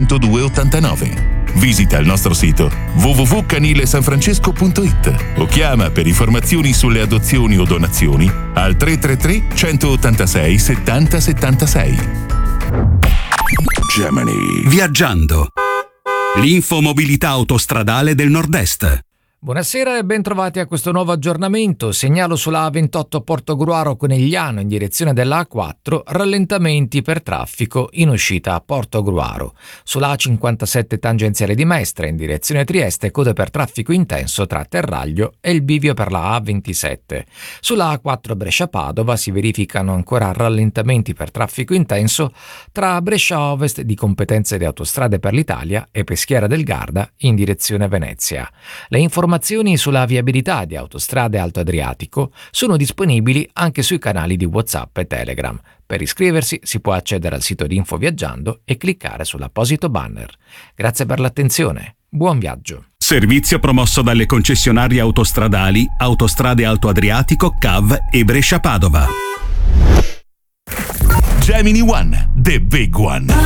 10289. Visita il nostro sito www.canilesanfrancesco.it o chiama per informazioni sulle adozioni o donazioni al 333 186 70 76. Gemini. Viaggiando. L'infomobilità autostradale del Nord-Est. Buonasera e ben trovati a questo nuovo aggiornamento. Segnalo sulla A28 Portogruaro-Conegliano in direzione della A4 rallentamenti per traffico in uscita a Portogruaro. Sulla A57 tangenziale di Mestre in direzione Trieste code per traffico intenso tra Terraglio e il bivio per la A27. Sulla A4 Brescia-Padova si verificano ancora rallentamenti per traffico intenso tra Brescia Ovest di competenze di Autostrade per l'Italia e Peschiera del Garda in direzione Venezia. Le informazioni sulla viabilità di Autostrade Alto Adriatico sono disponibili anche sui canali di WhatsApp e Telegram. Per iscriversi si può accedere al sito di Info Viaggiando e cliccare sull'apposito banner. Grazie per l'attenzione. Buon viaggio. Servizio promosso dalle concessionarie autostradali Autostrade Alto Adriatico, CAV e Brescia Padova. Gemini One, the big one.